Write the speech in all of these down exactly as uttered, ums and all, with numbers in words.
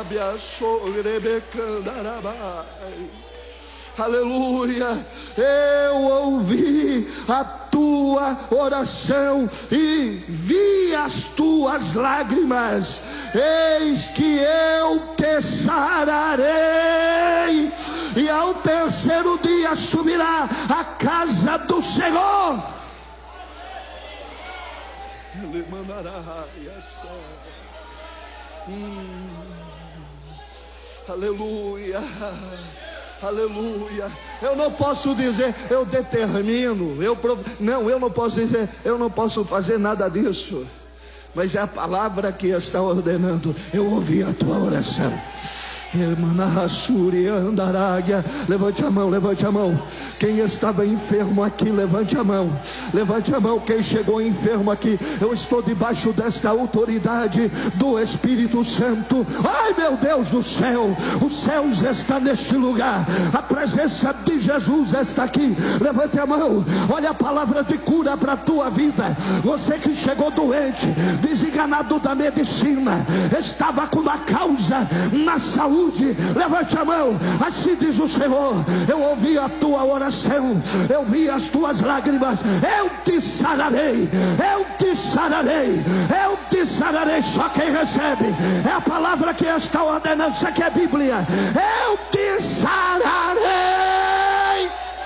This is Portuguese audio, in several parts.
Aleluia. Eu ouvi a tua oração e vi as tuas lágrimas. Eis que eu te sararei, e ao terceiro dia subirá à casa do Senhor. Hum. Aleluia. Aleluia. Eu não posso dizer, eu determino, eu prov... não, eu não posso dizer, eu não posso fazer nada disso. Mas é a palavra que está ordenando. Eu ouvi a tua oração. Levante a mão, levante a mão. Quem estava enfermo aqui, levante a mão. Levante a mão, quem chegou enfermo aqui. Eu estou debaixo desta autoridade do Espírito Santo. Ai, meu Deus do céu, os céus estão neste lugar. A presença de Jesus está aqui. Levante a mão. Olha a palavra de cura para a tua vida. Você que chegou doente, desenganado da medicina, estava com uma causa na saúde, levante a mão. Assim diz o Senhor: eu ouvi a tua oração, eu vi as tuas lágrimas, eu te sararei, eu te sararei, eu te sararei. Só quem recebe é a palavra que está ordenando. Isso aqui é Bíblia. Eu te sararei.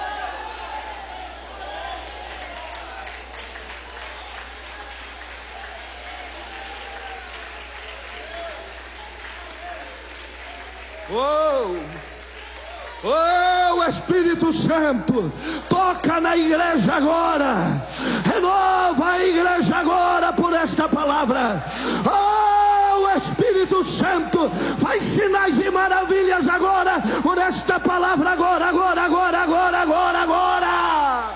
Oh, oh, Espírito Santo, toca na igreja agora, renova a igreja agora por esta palavra. Oh, Espírito Santo, faz sinais e maravilhas agora por esta palavra. Agora, agora, agora, agora, agora, agora.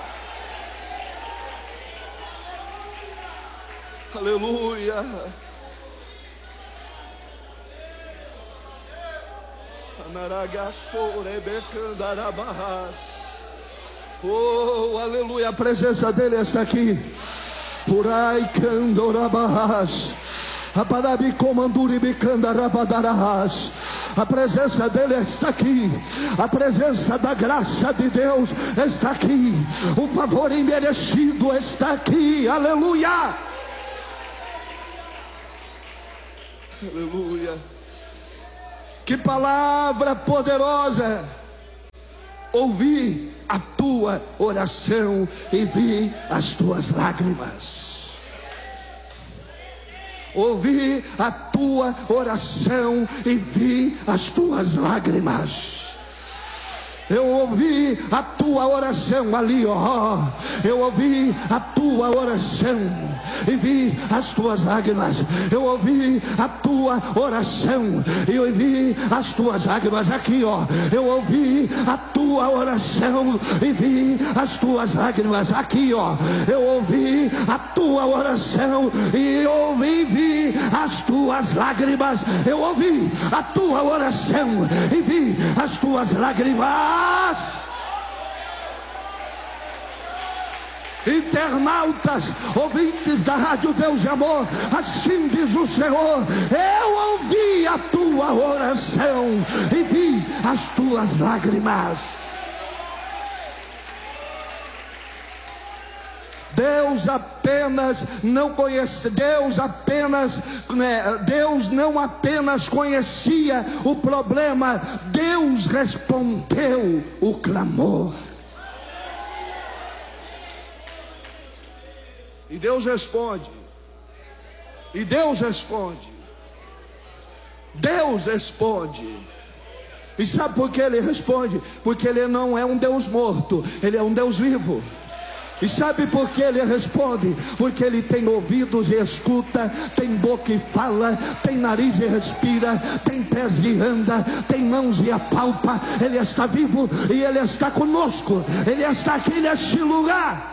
Aleluia. Oh, aleluia, a presença dele está aqui. Purai candorabahas, aparabi comanduri candarabadaras. A presença dele está aqui. A presença da graça de Deus está aqui. O favor imerecido está aqui. Aleluia. Aleluia. Que palavra poderosa. Ouvi a tua oração e vi as tuas lágrimas. Ouvi a tua oração e vi as tuas lágrimas. Eu ouvi a tua oração ali, ó. Eu ouvi a tua oração e vi as tuas lágrimas. Eu ouvi a tua oração e eu vi as tuas lágrimas aqui, ó. Eu ouvi a tua oração e vi as tuas lágrimas aqui, ó. Eu ouvi a tua oração e ouvi, vi as tuas lágrimas. Eu ouvi a tua oração e vi as tuas lágrimas. Internautas, ouvintes da Rádio Deus de Amor, assim diz o Senhor: eu ouvi a tua oração e vi as tuas lágrimas. Deus apenas não conhece, Deus apenas, né, Deus não apenas conhecia o problema, Deus respondeu o clamor. E Deus responde. E Deus responde. Deus responde. E sabe por que Ele responde? Porque Ele não é um Deus morto, Ele é um Deus vivo. E sabe por que Ele responde? Porque Ele tem ouvidos e escuta, tem boca e fala, tem nariz e respira, tem pés e anda, tem mãos e apalpa. Ele está vivo e Ele está conosco. Ele está aqui neste lugar.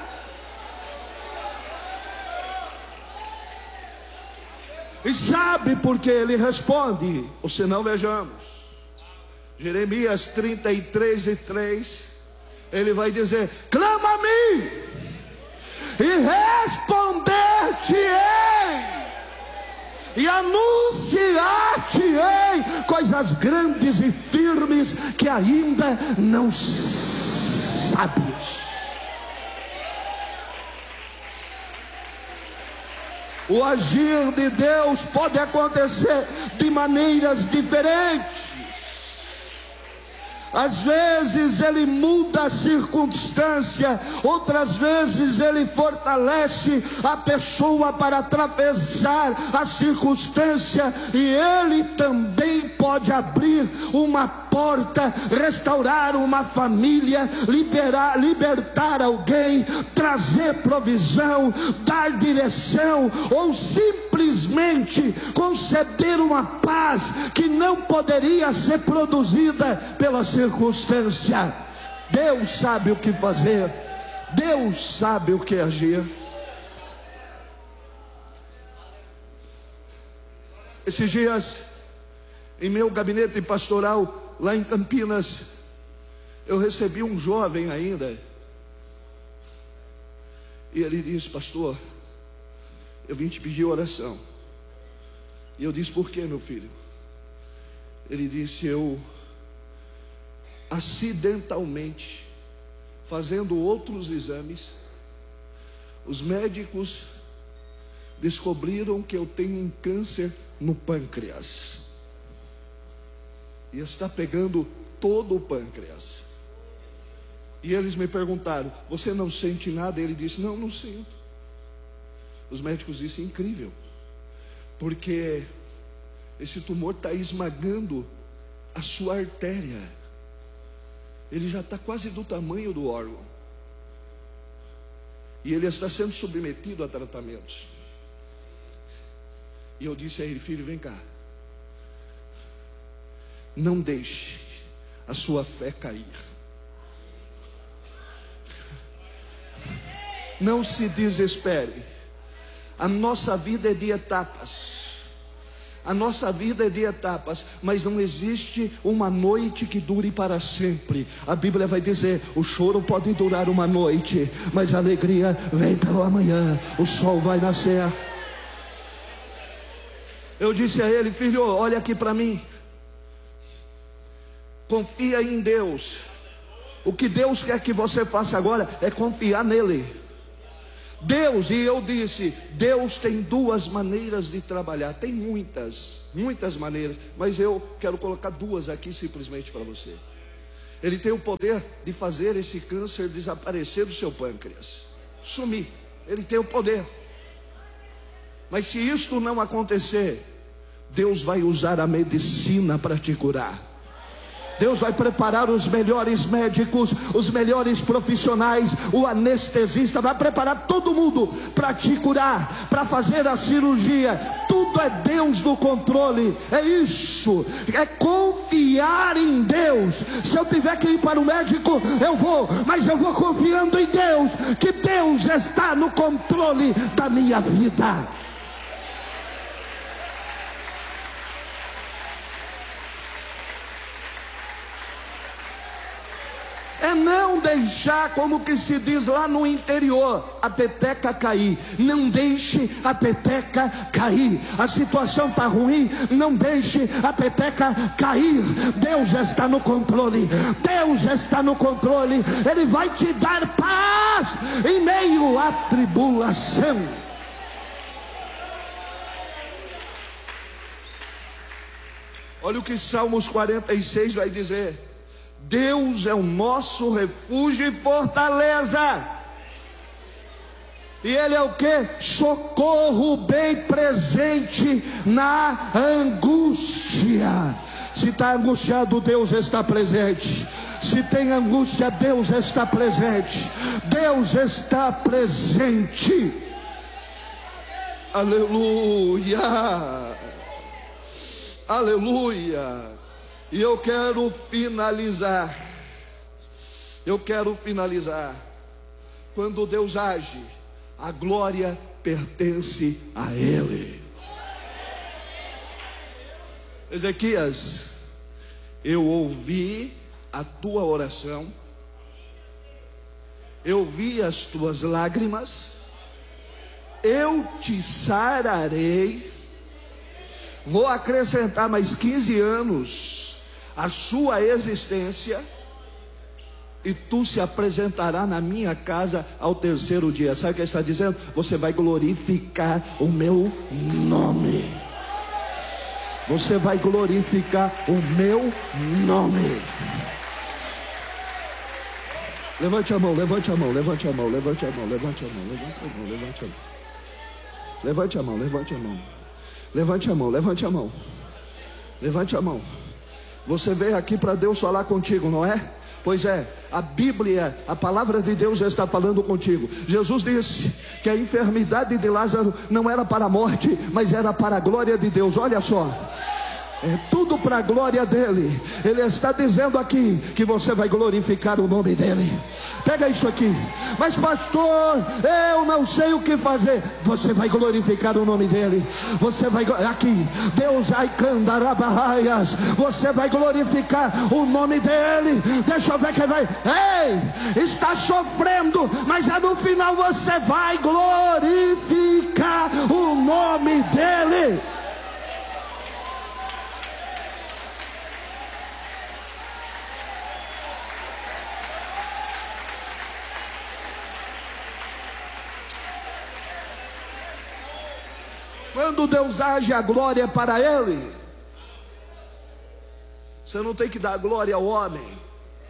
E sabe por que Ele responde? Ou se não, vejamos Jeremias trinta e três e três. Ele vai dizer: clama a mim e responder-te-ei e anunciar-te-ei coisas grandes e firmes que ainda não sabes. O agir de Deus pode acontecer de maneiras diferentes. Às vezes Ele muda a circunstância, outras vezes Ele fortalece a pessoa para atravessar a circunstância, e Ele também pode abrir uma porta, restaurar uma família, liberar, libertar alguém, trazer provisão, dar direção, ou simplesmente conceder uma paz que não poderia ser produzida pela circunstância. Deus sabe o que fazer, Deus sabe o que agir. Esses dias, em meu gabinete pastoral lá em Campinas, eu recebi um jovem ainda, e ele disse: pastor, eu vim te pedir oração. E eu disse: por quê, meu filho? Ele disse: eu acidentalmente, fazendo outros exames, os médicos descobriram que eu tenho um câncer no pâncreas, e está pegando todo o pâncreas. E eles me perguntaram: você não sente nada? Ele disse: não, não sinto. Os médicos disseram: incrível, porque esse tumor está esmagando a sua artéria, ele já está quase do tamanho do órgão, e ele está sendo submetido a tratamentos. E eu disse a ele: filho, vem cá, não deixe a sua fé cair, não se desespere. A nossa vida é de etapas, a nossa vida é de etapas, mas não existe uma noite que dure para sempre. A Bíblia vai dizer: o choro pode durar uma noite, mas a alegria vem pelo amanhã, o sol vai nascer. Eu disse a ele: filho, olha aqui para mim, confia em Deus. O que Deus quer que você faça agora é confiar nele. Deus, e eu disse, Deus tem duas maneiras de trabalhar. Tem muitas, muitas maneiras, mas eu quero colocar duas aqui simplesmente para você. Ele tem o poder de fazer esse câncer desaparecer do seu pâncreas, sumir. Ele tem o poder. Mas se isto não acontecer, Deus vai usar a medicina para te curar. Deus vai preparar os melhores médicos, os melhores profissionais, o anestesista, vai preparar todo mundo para te curar, para fazer a cirurgia. Tudo é Deus no controle. É isso, é confiar em Deus. Se eu tiver que ir para o médico, eu vou, mas eu vou confiando em Deus, que Deus está no controle da minha vida. É não deixar, como que se diz lá no interior, a peteca cair. Não deixe a peteca cair. A situação está ruim, não deixe a peteca cair. Deus está no controle, Deus está no controle. Ele vai te dar paz em meio à tribulação. Olha o que Salmos quarenta e seis vai dizer: Deus é o nosso refúgio e fortaleza. E Ele é o que? Socorro bem presente na angústia. Se está angustiado, Deus está presente. Se tem angústia, Deus está presente. Deus está presente. Aleluia. Aleluia. E eu quero finalizar, eu quero finalizar, quando Deus age, a glória pertence a Ele. Ezequias, eu ouvi a tua oração, eu vi as tuas lágrimas, eu te sararei, vou acrescentar mais quinze anos à sua existência, e tu se apresentará na minha casa ao terceiro dia. Sabe o que ele está dizendo? Você vai glorificar o meu nome. Você vai glorificar o meu nome. Levante a mão, levante a mão, levante a mão, levante a mão, levante a mão, levante a mão, levante a mão. Levante a mão, levante a mão. Levante a mão, levante a mão. Levante a mão. Você veio aqui para Deus falar contigo, não é? Pois é, a Bíblia, a palavra de Deus já está falando contigo. Jesus disse que a enfermidade de Lázaro não era para a morte, mas era para a glória de Deus. Olha só, é tudo para a glória dele. Ele está dizendo aqui que você vai glorificar o nome dele. Pega isso aqui. Mas pastor, eu não sei o que fazer. Você vai glorificar o nome dele. Você vai aqui, Deus ai candarabaias. Você vai glorificar o nome dele. Deixa eu ver quem vai. Ei, está sofrendo, mas é no final você vai glorificar o nome dele. Quando Deus age, a glória é para Ele. Você não tem que dar glória ao homem.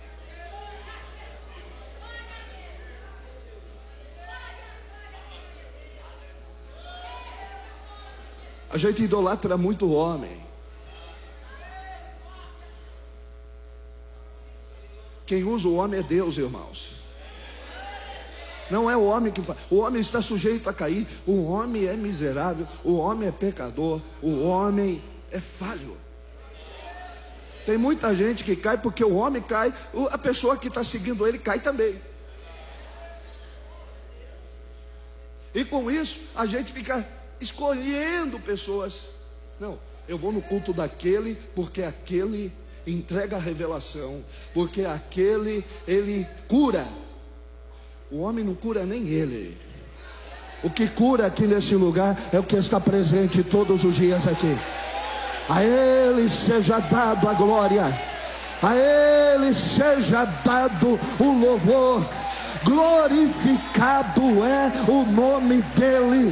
A gente idolatra muito o homem. Quem usa o homem é Deus, irmãos. Não é o homem que faz. O homem está sujeito a cair. O homem é miserável. O homem é pecador. O homem é falho. Tem muita gente que cai porque o homem cai. A pessoa que está seguindo ele cai também. E com isso a gente fica escolhendo pessoas. Não, eu vou no culto daquele porque aquele entrega a revelação. Porque aquele, ele cura. O homem não cura nem ele. O que cura aqui nesse lugar é o que está presente todos os dias aqui. A Ele seja dado a glória, a Ele seja dado o louvor. Glorificado é o nome dEle.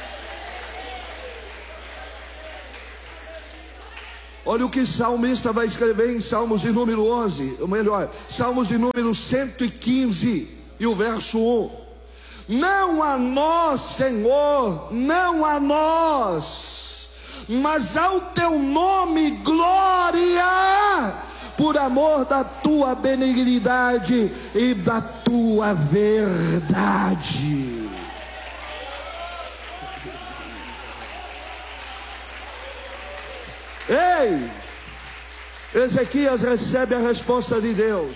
Olha o que o salmista vai escrever em Salmos de número onze, ou melhor, Salmos de número cento e quinze. E o verso um: não a nós, Senhor, não a nós, mas ao teu nome glória, por amor da tua benignidade e da tua verdade. Ei, Ezequias recebe a resposta de Deus.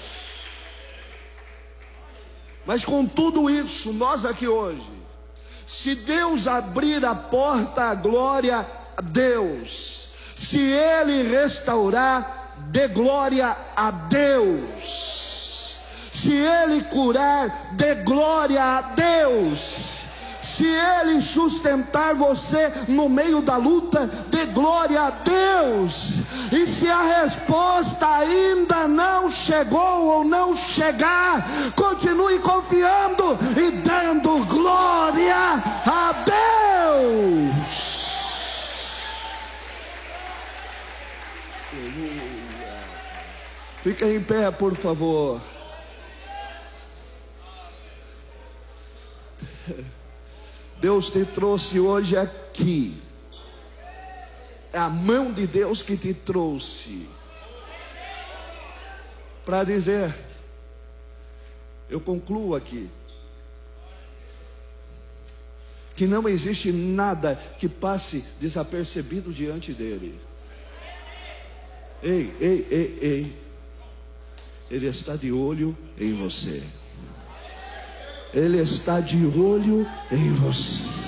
Mas com tudo isso, nós aqui hoje, se Deus abrir a porta à glória a Deus, se Ele restaurar, dê glória a Deus, se Ele curar, dê glória a Deus, se Ele sustentar você no meio da luta, dê glória a Deus. E se a resposta ainda não chegou ou não chegar, continue confiando e dando glória a Deus. Fica em pé, por favor. Deus te trouxe hoje aqui. É a mão de Deus que te trouxe para dizer, eu concluo aqui, que não existe nada que passe desapercebido diante dele. Ei, ei, ei, ei, Ele está de olho em você. Ele está de olho em você.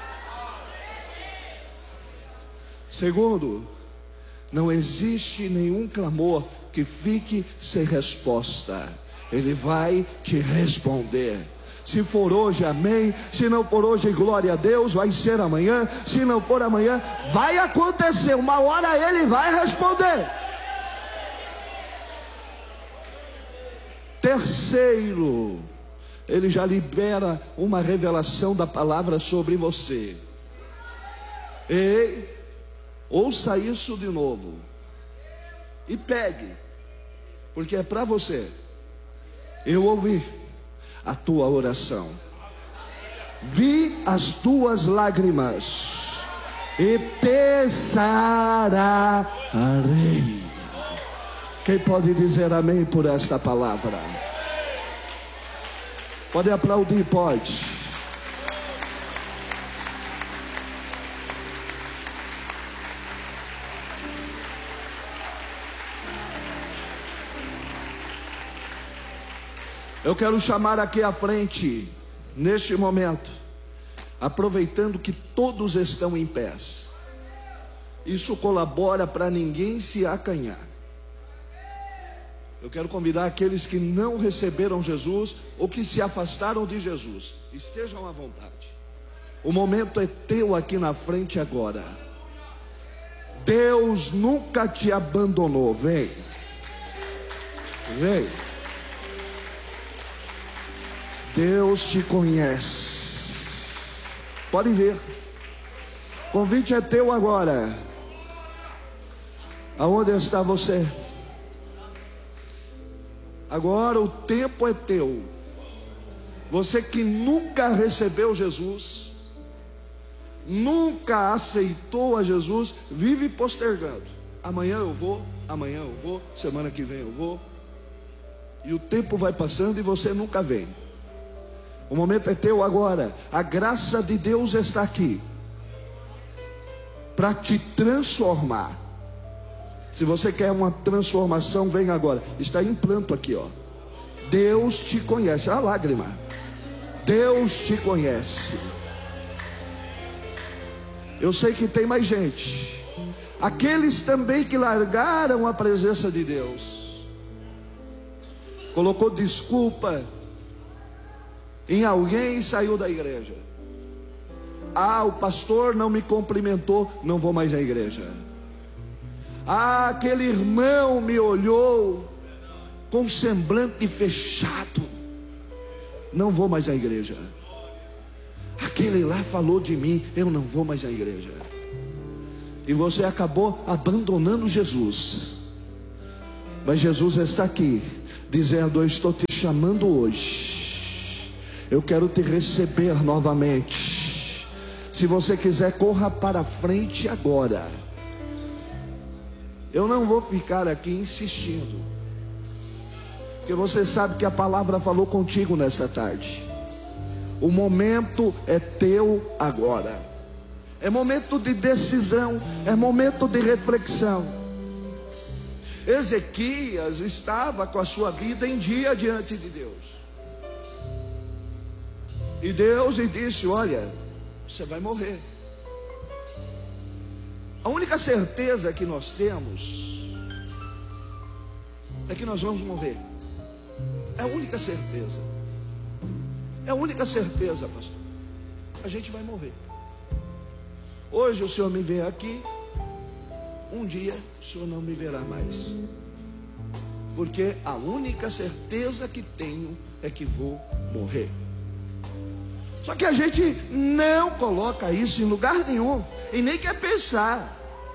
Segundo, não existe nenhum clamor que fique sem resposta. Ele vai te responder. Se for hoje, amém. Se não for hoje, glória a Deus, vai ser amanhã. Se não for amanhã, vai acontecer. Uma hora Ele vai responder. Terceiro, Ele já libera uma revelação da palavra sobre você. Ei, ouça isso de novo e pegue, porque é para você. Eu ouvi a tua oração, vi as tuas lágrimas e te sararei. Quem pode dizer amém por esta palavra? Pode aplaudir, pode. Eu quero chamar aqui à frente, neste momento, aproveitando que todos estão em pé. Isso colabora para ninguém se acanhar. Eu quero convidar aqueles que não receberam Jesus ou que se afastaram de Jesus. Estejam à vontade. O momento é teu aqui na frente agora. Deus nunca te abandonou. Vem. Vem. Deus te conhece. Pode vir. O convite é teu agora. Aonde está você? Agora o tempo é teu. Você que nunca recebeu Jesus, nunca aceitou a Jesus, vive postergando. Amanhã eu vou, amanhã eu vou, semana que vem eu vou. E o tempo vai passando e você nunca vem. O momento é teu agora. A graça de Deus está aqui para te transformar. Se você quer uma transformação, vem agora. Está em planto aqui, ó. Deus te conhece. A lágrima. Deus te conhece. Eu sei que tem mais gente. Aqueles também que largaram a presença de Deus, colocou desculpa em alguém e saiu da igreja. Ah, o pastor não me cumprimentou, não vou mais à igreja. Ah, aquele irmão me olhou com semblante fechado, não vou mais à igreja. Aquele lá falou de mim, eu não vou mais à igreja. E você acabou abandonando Jesus. Mas Jesus está aqui dizendo: eu estou te chamando hoje, eu quero te receber novamente. Se você quiser, corra para frente agora. Eu não vou ficar aqui insistindo, porque você sabe que a palavra falou contigo nesta tarde. O momento é teu agora. É momento de decisão, é momento de reflexão. Ezequias estava com a sua vida em dia diante de Deus. E Deus lhe disse: olha, você vai morrer. A única certeza que nós temos é que nós vamos morrer. É a única certeza. É a única certeza, pastor. A gente vai morrer. Hoje o Senhor me vê aqui, um dia o Senhor não me verá mais. Porque a única certeza que tenho é que vou morrer. Só que a gente não coloca isso em lugar nenhum e nem quer pensar.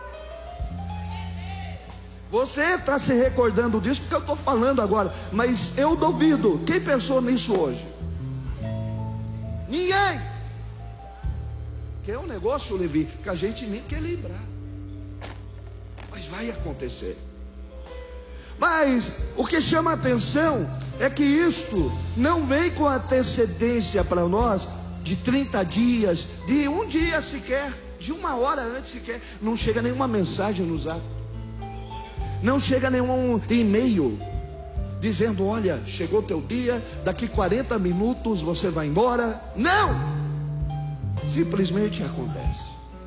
Você está se recordando disso porque eu estou falando agora, mas eu duvido. Quem pensou nisso hoje? Ninguém. Que é um negócio, Levi, que a gente nem quer lembrar, mas vai acontecer. Mas o que chama a atenção é que isto não vem com antecedência para nós de trinta dias, de um dia sequer, de uma hora antes sequer. Não chega nenhuma mensagem no zap, não chega nenhum e-mail dizendo: olha, chegou teu dia, daqui quarenta minutos você vai embora. Não, simplesmente acontece.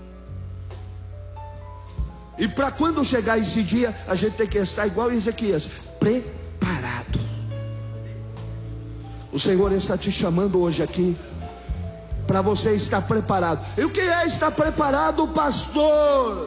E para quando chegar esse dia, a gente tem que estar igual Ezequias, preparado. O Senhor está te chamando hoje aqui para você estar preparado. E o que é estar preparado, pastor?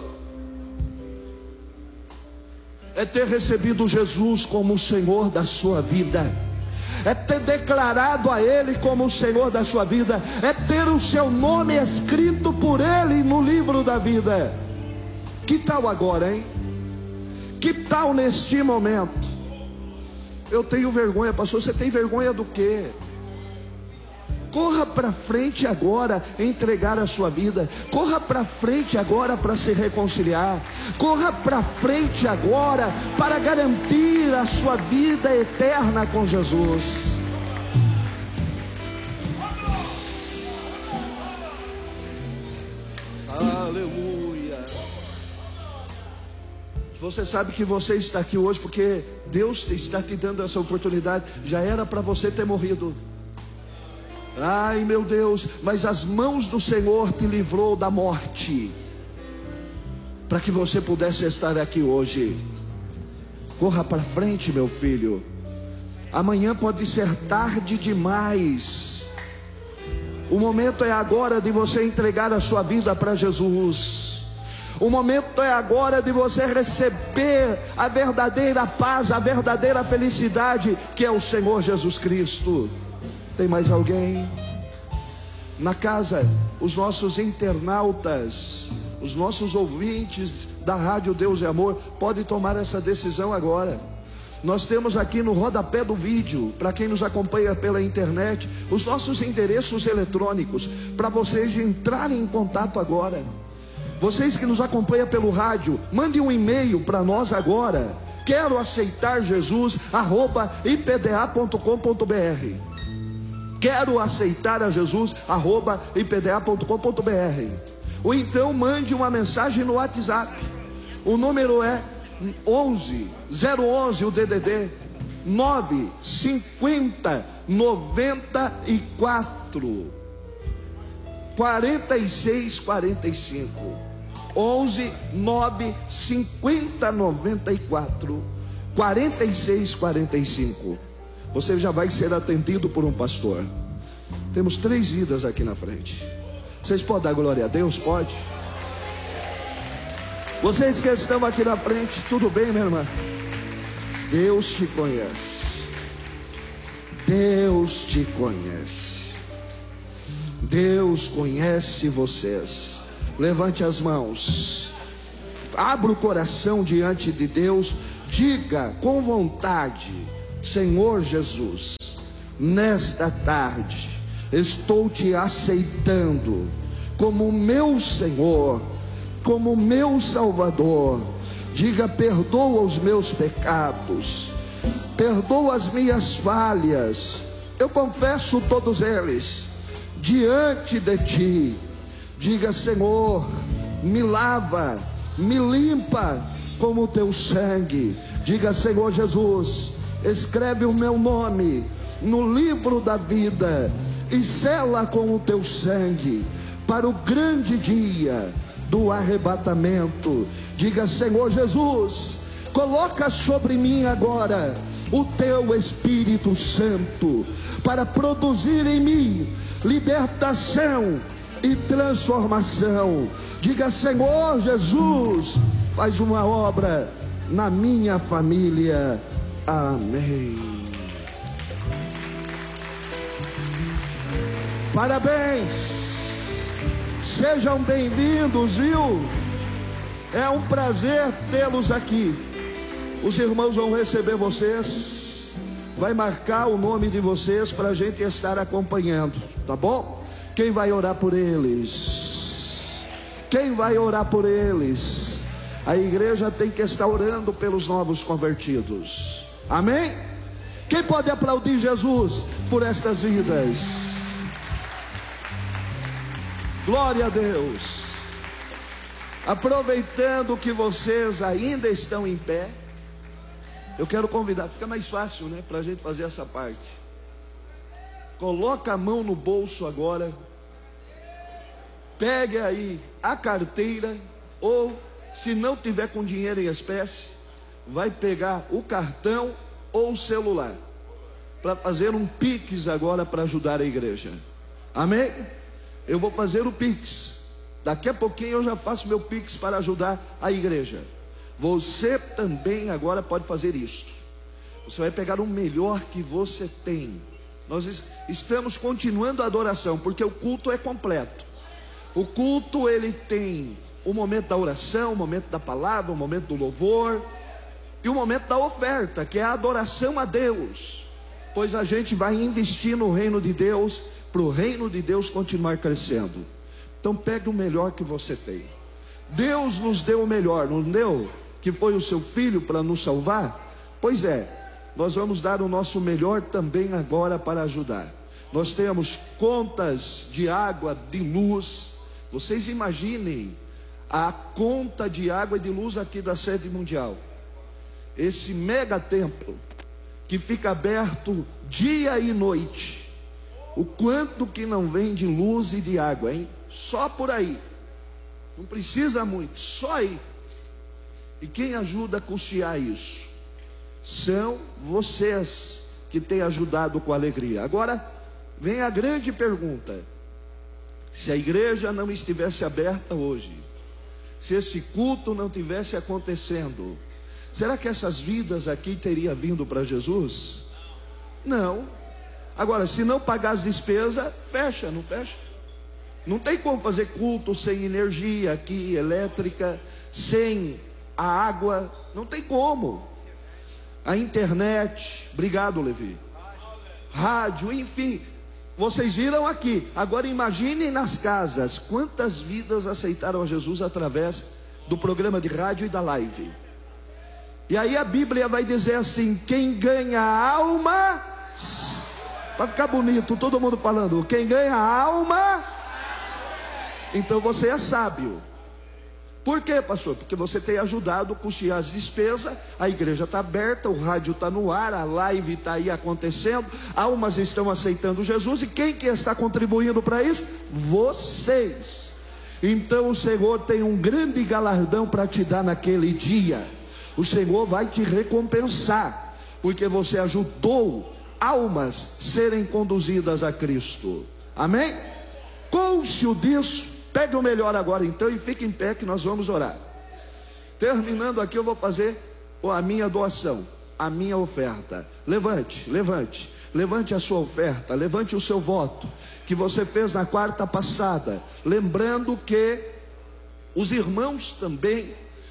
É ter recebido Jesus como o Senhor da sua vida, é ter declarado a Ele como o Senhor da sua vida, é ter o seu nome escrito por Ele no livro da vida. Que tal agora, hein? Que tal neste momento? Eu tenho vergonha, pastor. Você tem vergonha do quê? Corra para frente agora, entregar a sua vida. Corra para frente agora para se reconciliar. Corra para frente agora para garantir a sua vida eterna com Jesus. Aleluia. Você sabe que você está aqui hoje porque Deus está te dando essa oportunidade. Já era para você ter morrido. Ai meu Deus, mas as mãos do Senhor te livrou da morte, para que você pudesse estar aqui hoje. Corra para frente, meu filho. Amanhã pode ser tarde demais. O momento é agora de você entregar a sua vida para Jesus. O momento é agora de você receber a verdadeira paz, a verdadeira felicidade, que é o Senhor Jesus Cristo. Tem mais alguém? Na casa, os nossos internautas, os nossos ouvintes da Rádio Deus e Amor, podem tomar essa decisão agora. Nós temos aqui no rodapé do vídeo, para quem nos acompanha pela internet, os nossos endereços eletrônicos, para vocês entrarem em contato agora. Vocês que nos acompanham pelo rádio, mande um e-mail para nós agora. Quero aceitar Jesus, arroba i p d a ponto com ponto b r. Quero aceitar a Jesus, arroba i p d a ponto com ponto b r. Ou então mande uma mensagem no WhatsApp. O número é onze, zero onze, o D D D nove cinquenta, noventa e quatro, quarenta e seis, quarenta e cinco. onze, nove cinquenta, noventa e quatro, quarenta e seis, quarenta e cinco. Você já vai ser atendido por um pastor. Temos três vidas aqui na frente. Vocês podem dar glória a Deus? Pode? Vocês que estão aqui na frente, tudo bem, minha irmã? Deus te conhece. Deus te conhece. Deus conhece vocês. Levante as mãos. Abra o coração diante de Deus. Diga com vontade: Senhor Jesus, nesta tarde estou te aceitando como meu Senhor, como meu Salvador. Diga: perdoa os meus pecados, perdoa as minhas falhas. Eu confesso todos eles diante de ti. Diga: Senhor, me lava, me limpa com o teu sangue. Diga: Senhor Jesus, escreve o meu nome no livro da vida e sela com o teu sangue para o grande dia do arrebatamento. Diga: Senhor Jesus, coloca sobre mim agora o teu Espírito Santo para produzir em mim libertação e transformação. Diga: Senhor Jesus, faz uma obra na minha família. Amém. Parabéns. Sejam bem-vindos, viu? É um prazer tê-los aqui. Os irmãos vão receber vocês, vai marcar o nome de vocês para a gente estar acompanhando, tá bom? Quem vai orar por eles? Quem vai orar por eles? A igreja tem que estar orando pelos novos convertidos. Amém? Quem pode aplaudir Jesus por estas vidas? Glória a Deus. Aproveitando que vocês ainda estão em pé, eu quero convidar, fica mais fácil, né, para a gente fazer essa parte. Coloca a mão no bolso agora, pegue aí a carteira, ou se não tiver com dinheiro em espécie, vai pegar o cartão ou o celular, para fazer um Pix agora para ajudar a igreja. Amém? Eu vou fazer o Pix. Daqui a pouquinho eu já faço meu Pix para ajudar a igreja. Você também agora pode fazer isso. Você vai pegar o melhor que você tem. Nós estamos continuando a adoração, porque o culto é completo. O culto, ele tem o momento da oração, o momento da palavra, o momento do louvor e o momento da oferta, que é a adoração a Deus. Pois a gente vai investir no reino de Deus, para o reino de Deus continuar crescendo. Então pegue o melhor que você tem. Deus nos deu o melhor, não deu? Que foi o seu filho para nos salvar? Pois é, nós vamos dar o nosso melhor também agora para ajudar. Nós temos contas de água, de luz. Vocês imaginem a conta de água e de luz aqui da sede mundial. Esse mega templo que fica aberto dia e noite. O quanto que não vem de luz e de água, hein? Só por aí. Não precisa muito, só aí. E quem ajuda a custear isso? São vocês que têm ajudado com alegria. Agora, vem a grande pergunta. Se a igreja não estivesse aberta hoje, se esse culto não tivesse acontecendo, será que essas vidas aqui teriam vindo para Jesus? Não. Agora, se não pagar as despesas, fecha, não fecha? Não tem como fazer culto sem energia aqui, elétrica, sem a água, não tem como. A internet, obrigado, Levi. Rádio, enfim, vocês viram aqui. Agora imaginem nas casas, quantas vidas aceitaram a Jesus através do programa de rádio e da live. E aí a Bíblia vai dizer assim: quem ganha a alma, vai ficar bonito, todo mundo falando, quem ganha a alma, então você é sábio. Por quê, pastor? Porque você tem ajudado a custear as despesas. A igreja está aberta, o rádio está no ar, a live está aí acontecendo, almas estão aceitando Jesus. E quem que está contribuindo para isso? Vocês. Então o Senhor tem um grande galardão para te dar naquele dia. O Senhor vai te recompensar, porque você ajudou almas serem conduzidas a Cristo. Amém? Cônscio disso, pegue o melhor agora então e fique em pé que nós vamos orar. Terminando aqui eu vou fazer a minha doação, a minha oferta. Levante, levante, levante a sua oferta, levante o seu voto que você fez na quarta passada. Lembrando que os irmãos também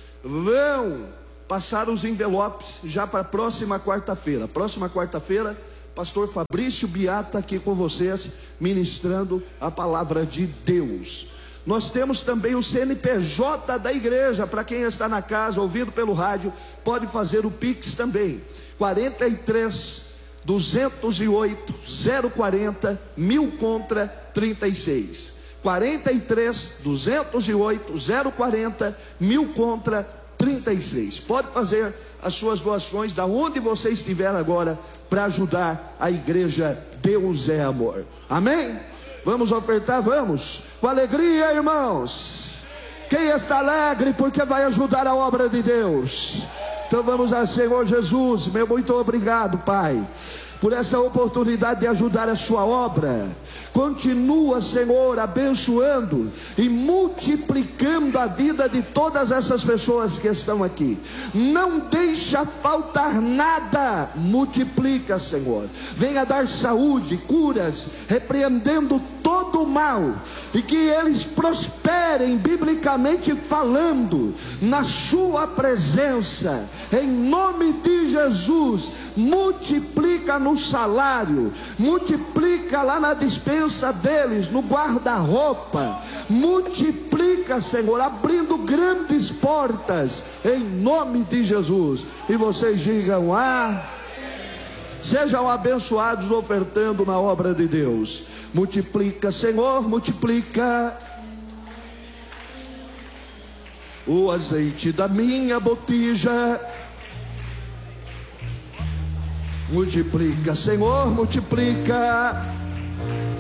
vão passar os envelopes já para a próxima quarta-feira. Próxima quarta-feira, pastor Fabrício Biata aqui com vocês, ministrando a palavra de Deus. Nós temos também o C N P J da igreja, para quem está na casa, ouvindo pelo rádio, pode fazer o Pix também, quarenta e três, duzentos e oito, zero quarenta, mil contra trinta e seis, quarenta e três, duzentos e oito, zero quarenta, mil contra trinta e seis, pode fazer as suas doações da onde você estiver agora, para ajudar a igreja. Deus é amor, amém? Vamos ofertar, vamos, com alegria, irmãos. Quem está alegre porque vai ajudar a obra de Deus? Então vamos a Senhor Jesus, meu muito obrigado, Pai, por essa oportunidade de ajudar a sua obra. Continua, Senhor, abençoando e multiplicando a vida de todas essas pessoas que estão aqui. Não deixa faltar nada. Multiplica, Senhor. Venha dar saúde, curas, repreendendo todo o mal, e que eles prosperem, biblicamente falando, na sua presença. Em nome de Jesus. Multiplica no salário, multiplica lá na dispensa deles, no guarda-roupa, multiplica, Senhor, abrindo grandes portas, em nome de Jesus. E vocês digam: ah, sejam abençoados ofertando na obra de Deus. Multiplica, Senhor, multiplica o azeite da minha botija. Multiplica, Senhor, multiplica